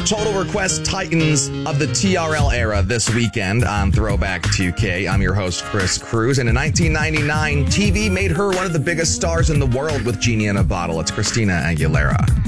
Total Request Titans of the TRL era this weekend on Throwback 2K. I'm your host, Chris Cruz. And in 1999, TV made her one of the biggest stars in the world with Genie in a Bottle. It's Christina Aguilera.